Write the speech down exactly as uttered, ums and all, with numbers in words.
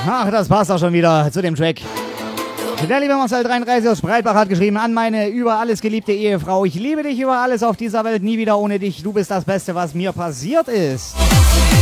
Ach, das passt auch schon wieder zu dem Track. Der liebe Marcel dreiunddreißig aus Breitbach hat geschrieben: An meine über alles geliebte Ehefrau. Ich liebe dich über alles auf dieser Welt, nie wieder ohne dich. Du bist das Beste, was mir passiert ist.